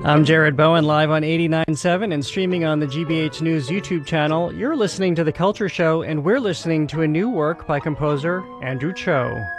I'm Jared Bowen, live on 89.7 and streaming on the GBH News YouTube channel. You're listening to The Culture Show, and we're listening to a new work by composer Andrew Cho.